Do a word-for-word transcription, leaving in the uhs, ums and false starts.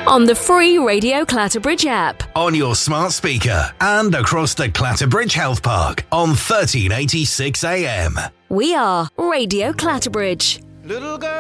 on the free Radio Clatterbridge app, on your smart speaker, and across the Clatterbridge Health Park on thirteen eighty-six A M. We are Radio Clatterbridge. Little girl.